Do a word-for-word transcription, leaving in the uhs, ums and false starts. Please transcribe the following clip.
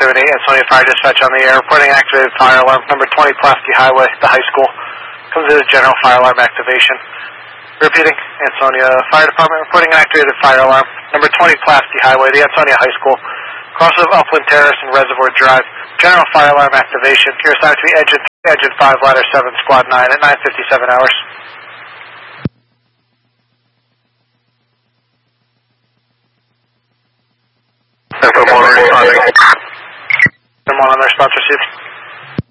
activity. Ansonia Fire Dispatch on the air, reporting activated fire alarm, number twenty Pulaski Highway, the high school. Comes to the general fire alarm activation. Repeating, Ansonia Fire Department, reporting an activated fire alarm, number twenty Pulaski Highway, the Ansonia High School. Cross of Upland Terrace and Reservoir Drive. General fire alarm activation. You're assigned to be Engine, Engine five, Ladder seven, Squad nine at nine fifty-seven hours. Good morning, on their response received.